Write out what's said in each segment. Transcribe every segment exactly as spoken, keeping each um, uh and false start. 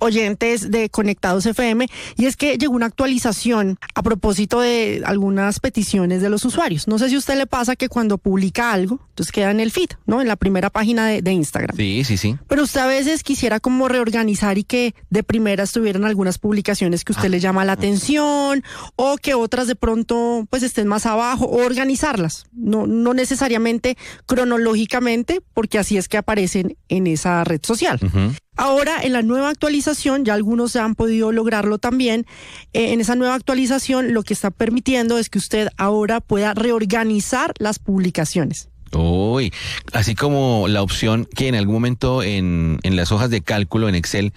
oyentes de Conectados F M, y es que llegó una actualización a propósito de algunas peticiones de los usuarios. No sé si a usted le pasa que cuando publica algo, entonces queda en el feed, ¿no? En la primera página de, de Instagram. Sí, sí, sí. Pero usted a veces quisiera como reorganizar y que de primera estuvieran algunas publicaciones que a usted ah, le llama la atención, o que otras de pronto pues estén más abajo, o organizarlas, no, no necesariamente cronológicamente, porque así es que aparecen en esa red social. Uh-huh. Ahora, en la nueva actualización, ya algunos ya han podido lograrlo también, eh, en esa nueva actualización lo que está permitiendo es que usted ahora pueda reorganizar las publicaciones. Uy, así como la opción que en algún momento en, en las hojas de cálculo en Excel,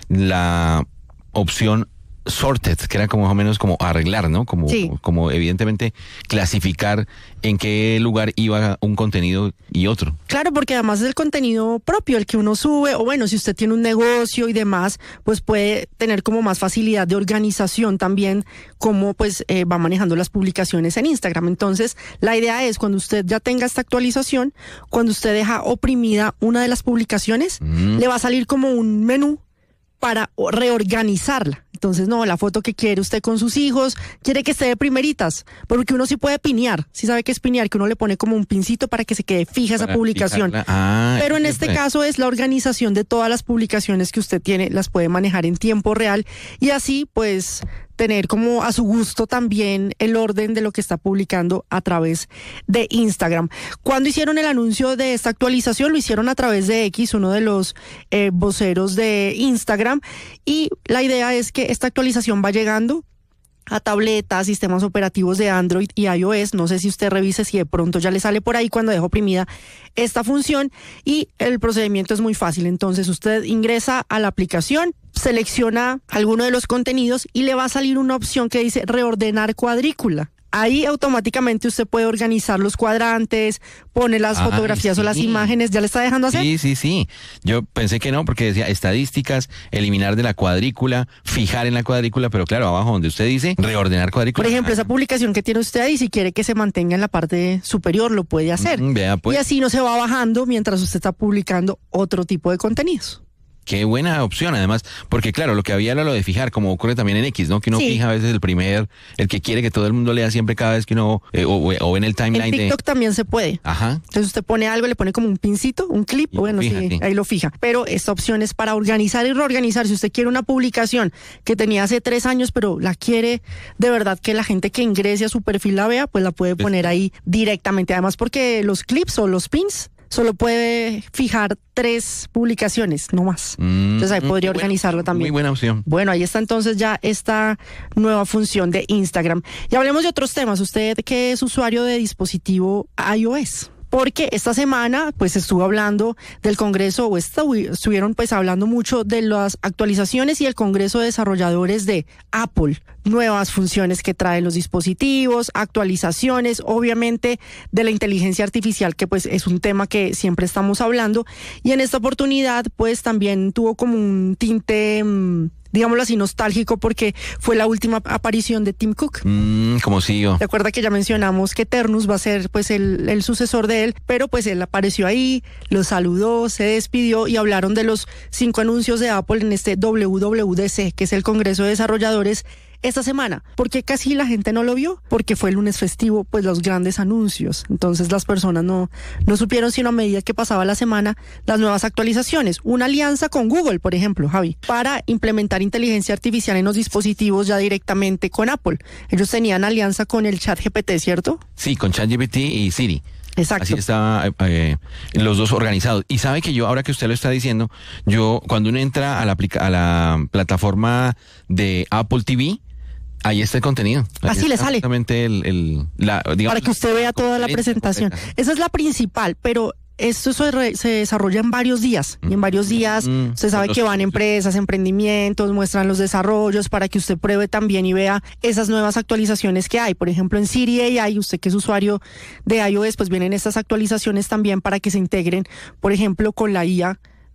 la opción sorted, que era como más o menos como arreglar, ¿no? Como, sí. como evidentemente clasificar en qué lugar iba un contenido y otro. Claro, porque además es el contenido propio, el que uno sube, o bueno, si usted tiene un negocio y demás, pues puede tener como más facilidad de organización también, cómo pues eh, va manejando las publicaciones en Instagram. Entonces, la idea es cuando usted ya tenga esta actualización, cuando usted deja oprimida una de las publicaciones, mm. le va a salir como un menú para reorganizarla. Entonces, no, la foto que quiere usted con sus hijos, quiere que esté de primeritas, porque uno sí puede pinear, sí sabe que es pinear, que uno le pone como un pincito para que se quede fija para esa publicación. Ah, pero en este caso es la organización de todas las publicaciones que usted tiene, las puede manejar en tiempo real y así pues tener como a su gusto también el orden de lo que está publicando a través de Instagram. Cuando hicieron el anuncio de esta actualización, lo hicieron a través de X, uno de los eh, voceros de Instagram, y la idea es que esta actualización va llegando a tabletas, sistemas operativos de Android y iOS. No sé si usted revise si de pronto ya le sale por ahí cuando deja oprimida esta función, y el procedimiento es muy fácil. Entonces usted ingresa a la aplicación, selecciona alguno de los contenidos y le va a salir una opción que dice reordenar cuadrícula. Ahí automáticamente usted puede organizar los cuadrantes, pone las Ay, fotografías sí. o las imágenes. ¿Ya le está dejando hacer? Sí, sí, sí. Yo pensé que no, porque decía estadísticas, eliminar de la cuadrícula, fijar en la cuadrícula, pero claro, abajo donde usted dice reordenar cuadrícula. Por ejemplo, esa publicación que tiene usted ahí, si quiere que se mantenga en la parte superior, lo puede hacer. Mm, vea, pues. Y así no se va bajando mientras usted está publicando otro tipo de contenidos. Qué buena opción, además, porque claro, lo que había era lo de fijar, como ocurre también en X, ¿no? Que uno sí. fija a veces el primer, el que quiere que todo el mundo lea siempre cada vez que uno, eh, o, o en el timeline. En TikTok de... también se puede. Ajá. Entonces usted pone algo, le pone como un pincito, un clip, y bueno, fija, sí, sí, ahí lo fija. Pero esta opción es para organizar y reorganizar. Si usted quiere una publicación que tenía hace tres años, pero la quiere de verdad que la gente que ingrese a su perfil la vea, pues la puede poner ahí directamente. Además, porque los clips o los pins solo puede fijar tres publicaciones, no más. Mm, entonces ahí podría organizarlo buena, también. Muy buena opción. Bueno, ahí está entonces ya esta nueva función de Instagram. Y hablemos de otros temas. Usted que es usuario de dispositivo iOS. Porque esta semana pues estuvo hablando del Congreso, o estu- estuvieron pues hablando mucho de las actualizaciones y el Congreso de Desarrolladores de Apple, nuevas funciones que traen los dispositivos, actualizaciones, obviamente de la inteligencia artificial, que pues es un tema que siempre estamos hablando, y en esta oportunidad pues también tuvo como un tinte mmm, digámoslo así, nostálgico, porque fue la última aparición de Tim Cook. Mm, como C E O. Recuerda que ya mencionamos que Ternus va a ser pues el, el sucesor de él, pero pues él apareció ahí, lo saludó, se despidió y hablaron de los cinco anuncios de Apple en este W W D C, que es el Congreso de Desarrolladores, esta semana. ¿Por qué casi la gente no lo vio? Porque fue el lunes festivo, pues los grandes anuncios. Entonces las personas no, no supieron sino a medida que pasaba la semana las nuevas actualizaciones. Una alianza con Google, por ejemplo, Javi, para implementar inteligencia artificial en los dispositivos ya directamente con Apple. Ellos tenían alianza con el ChatGPT, ¿cierto? Sí, con ChatGPT y Siri. Exacto. Así estaba eh, los dos organizados. Y sabe que yo, ahora que usted lo está diciendo, yo cuando uno entra a la, aplica- a la plataforma de Apple T V, ahí está el contenido. Así le sale. Exactamente el, el la, digamos, para que usted vea toda la presentación. Esa es la principal, pero esto se, re, se desarrolla en varios días. Y en varios días mm, usted sabe que van empresas, emprendimientos, muestran los desarrollos para que usted pruebe también y vea esas nuevas actualizaciones que hay. Por ejemplo, en Siri A I, usted que es usuario de iOS, pues vienen estas actualizaciones también para que se integren, por ejemplo, con la I A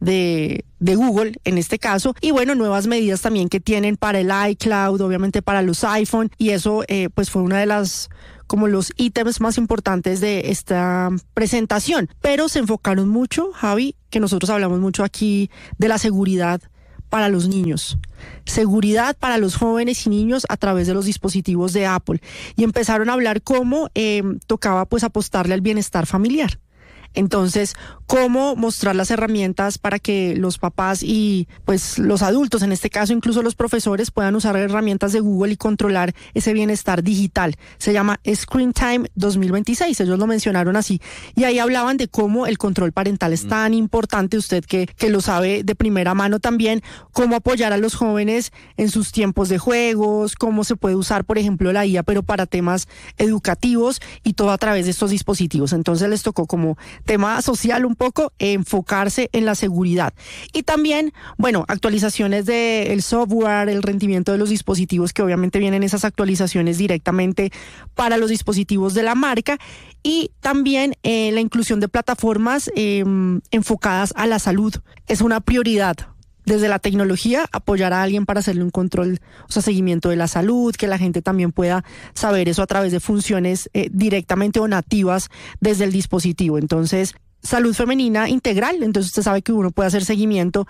de, de Google en este caso, y bueno, nuevas medidas también que tienen para el iCloud, obviamente para los iPhone, y eso eh, pues fue una de las como los ítems más importantes de esta presentación, pero se enfocaron mucho, Javi, que nosotros hablamos mucho aquí de la seguridad para los niños. Seguridad para los jóvenes y niños a través de los dispositivos de Apple. Y empezaron a hablar cómo eh, tocaba pues apostarle al bienestar familiar. Entonces, cómo mostrar las herramientas para que los papás y pues los adultos, en este caso incluso los profesores, puedan usar herramientas de Google y controlar ese bienestar digital. Se llama Screen Time dos mil veintiséis, ellos lo mencionaron así. Y ahí hablaban de cómo el control parental es tan importante, usted que, que lo sabe de primera mano también, cómo apoyar a los jóvenes en sus tiempos de juegos, cómo se puede usar, por ejemplo, la I A, pero para temas educativos y todo a través de estos dispositivos. Entonces les tocó como tema social un poco, enfocarse en la seguridad. Y también, bueno, actualizaciones del software, el rendimiento de los dispositivos, que obviamente vienen esas actualizaciones directamente para los dispositivos de la marca, y también eh, la inclusión de plataformas eh, enfocadas a la salud. Es una prioridad. Desde la tecnología, apoyar a alguien para hacerle un control, o sea, seguimiento de la salud, que la gente también pueda saber eso a través de funciones eh, directamente o nativas desde el dispositivo. Entonces, salud femenina integral. Entonces, usted sabe que uno puede hacer seguimiento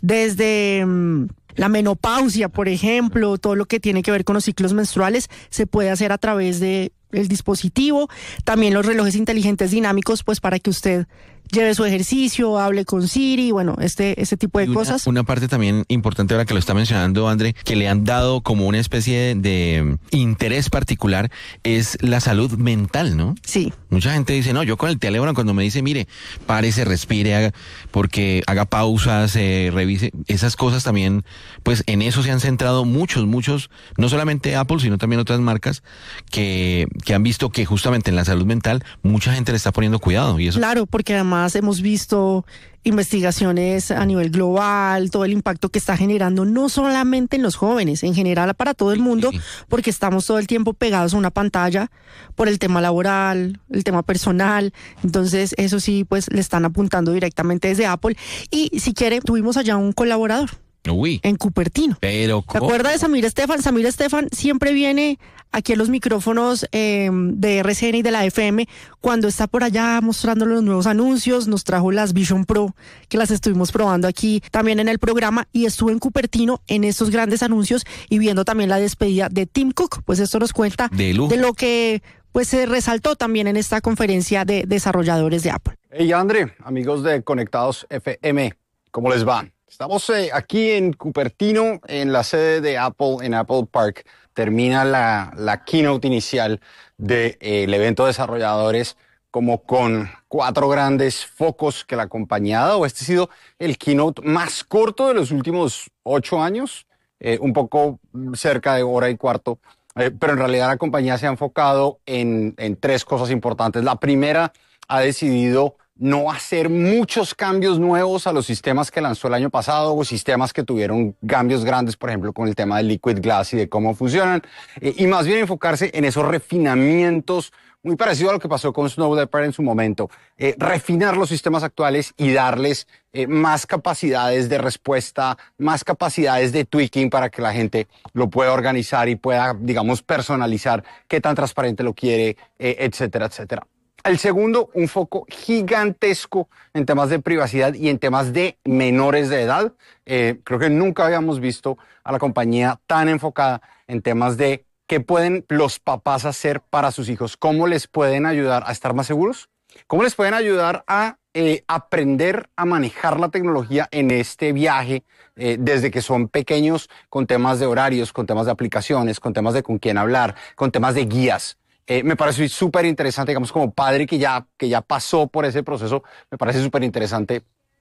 desde mmm, la menopausia, por ejemplo, todo lo que tiene que ver con los ciclos menstruales, se puede hacer a través de el dispositivo. También los relojes inteligentes dinámicos, pues para que usted lleve su ejercicio, hable con Siri, bueno, este, este tipo de una, cosas. Una parte también importante ahora que lo está mencionando, André, que le han dado como una especie de, de interés particular, es la salud mental, ¿no? Sí. Mucha gente dice, no, yo con el teléfono cuando me dice, mire, párese, respire, haga, porque haga pausas, eh, revise, esas cosas también, pues en eso se han centrado muchos, muchos, no solamente Apple, sino también otras marcas que, que han visto que justamente en la salud mental mucha gente le está poniendo cuidado. Y eso. Claro, porque además hemos visto investigaciones a nivel global, todo el impacto que está generando, no solamente en los jóvenes, en general para todo el mundo, porque estamos todo el tiempo pegados a una pantalla por el tema laboral, el tema personal. Entonces, eso sí, pues le están apuntando directamente desde Apple. Y si quiere, tuvimos allá un colaborador. Uy. En Cupertino. Pero, ¿se acuerda de Samir Estefan? Samir Estefan siempre viene aquí a los micrófonos eh, de R C N y de la F M cuando está por allá mostrando los nuevos anuncios. Nos trajo las Vision Pro, que las estuvimos probando aquí también en el programa, y estuve en Cupertino en estos grandes anuncios y viendo también la despedida de Tim Cook. Pues esto nos cuenta de, de lo que pues se resaltó también en esta conferencia de desarrolladores de Apple. Hey André, amigos de Conectados F M, ¿cómo les va? Estamos eh, aquí en Cupertino, en la sede de Apple, en Apple Park. Termina la, la keynote inicial del de, eh, evento de desarrolladores, como con cuatro grandes focos que la compañía ha dado. Este ha sido el keynote más corto de los últimos ocho años, eh, un poco cerca de hora y cuarto. Eh, pero en realidad la compañía se ha enfocado en, en tres cosas importantes. La primera, ha decidido no hacer muchos cambios nuevos a los sistemas que lanzó el año pasado o sistemas que tuvieron cambios grandes, por ejemplo, con el tema del Liquid Glass y de cómo funcionan, eh, y más bien enfocarse en esos refinamientos, muy parecido a lo que pasó con Snow Leopard en su momento, eh, refinar los sistemas actuales y darles eh, más capacidades de respuesta, más capacidades de tweaking para que la gente lo pueda organizar y pueda, digamos, personalizar qué tan transparente lo quiere, eh, etcétera, etcétera. El segundo, un foco gigantesco en temas de privacidad y en temas de menores de edad. Eh, creo que nunca habíamos visto a la compañía tan enfocada en temas de qué pueden los papás hacer para sus hijos, cómo les pueden ayudar a estar más seguros, cómo les pueden ayudar a eh, aprender a manejar la tecnología en este viaje eh, desde que son pequeños, con temas de horarios, con temas de aplicaciones, con temas de con quién hablar, con temas de guías. Eh, me parece súper interesante, digamos, como padre que ya, que ya pasó por ese proceso, me parece súper interesante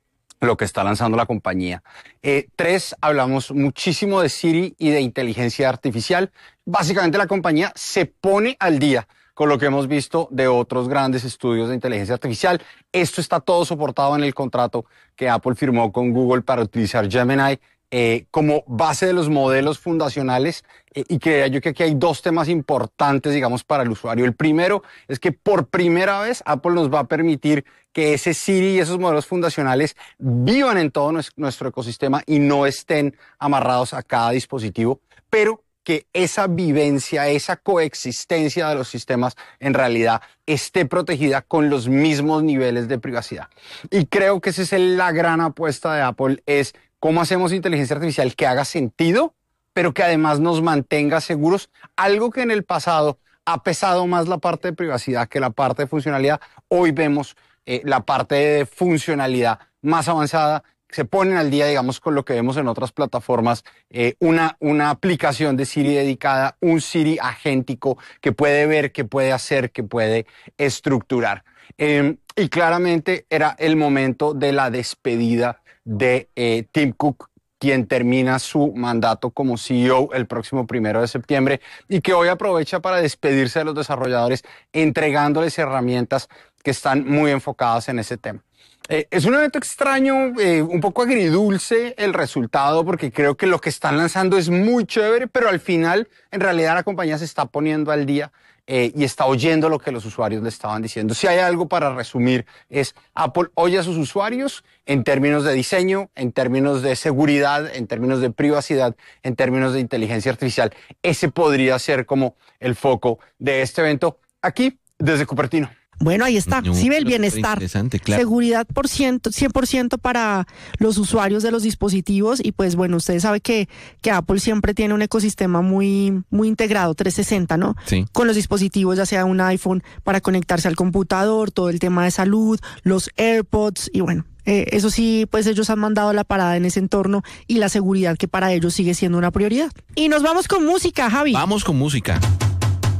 lo que está lanzando la compañía. Eh, tres, hablamos muchísimo de Siri y de inteligencia artificial. Básicamente la compañía se pone al día con lo que hemos visto de otros grandes estudios de inteligencia artificial. Esto está todo soportado en el contrato que Apple firmó con Google para utilizar Gemini Eh, como base de los modelos fundacionales, eh, y que yo creo que hay dos temas importantes, digamos, para el usuario. El primero es que por primera vez Apple nos va a permitir que ese Siri y esos modelos fundacionales vivan en todo nuestro ecosistema y no estén amarrados a cada dispositivo, pero que esa vivencia, esa coexistencia de los sistemas en realidad esté protegida con los mismos niveles de privacidad. Y creo que esa es la gran apuesta de Apple, es ¿Cómo hacemos inteligencia artificial que haga sentido, pero que además nos mantenga seguros? Algo que en el pasado ha pesado más la parte de privacidad que la parte de funcionalidad. Hoy vemos eh, la parte de funcionalidad más avanzada. Se ponen al día, digamos, con lo que vemos en otras plataformas, eh, una, una aplicación de Siri dedicada, un Siri agéntico que puede ver, que puede hacer, que puede estructurar. Eh, y claramente era el momento de la despedida de eh, Tim Cook, quien termina su mandato como C E O el próximo primero de septiembre y que hoy aprovecha para despedirse de los desarrolladores, entregándoles herramientas que están muy enfocadas en ese tema. Eh, es un evento extraño, eh, un poco agridulce el resultado, porque creo que lo que están lanzando es muy chévere, pero al final, en realidad, la compañía se está poniendo al día eh, y está oyendo lo que los usuarios le estaban diciendo. Si hay algo para resumir, es Apple oye a sus usuarios en términos de diseño, en términos de seguridad, en términos de privacidad, en términos de inteligencia artificial. Ese podría ser como el foco de este evento aquí desde Cupertino. Bueno, ahí está. No, Sí ve el pero bienestar. claro. Seguridad por ciento, cien por ciento para los usuarios de los dispositivos. Y pues bueno, ustedes saben que, que Apple siempre tiene un ecosistema muy, muy integrado, trescientos sesenta, ¿no? Sí. Con los dispositivos, ya sea un iPhone para conectarse al computador, todo el tema de salud, los AirPods y bueno. Eh, eso sí, pues ellos han mandado la parada en ese entorno y la seguridad que para ellos sigue siendo una prioridad. Y nos vamos con música, Javi. Vamos con música.